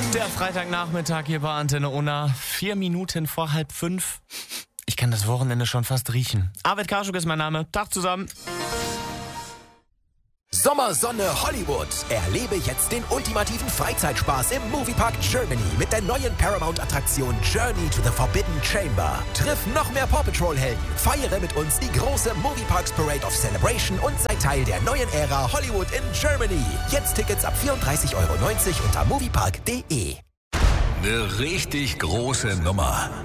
Der Freitagnachmittag hier bei Antenne Unna. 4 Minuten vor 4:30. Ich kann das Wochenende schon fast riechen. Arvid Karschuk ist mein Name. Tag zusammen. Sommersonne Hollywood. Erlebe jetzt den ultimativen Freizeitspaß im Moviepark Germany mit der neuen Paramount-Attraktion Journey to the Forbidden Chamber. Triff noch mehr Paw Patrol-Helden, feiere mit uns die große Movieparks Parade of Celebration und sei Teil der neuen Ära Hollywood in Germany. Jetzt Tickets ab 34,90 € unter moviepark.de. Eine richtig große Nummer.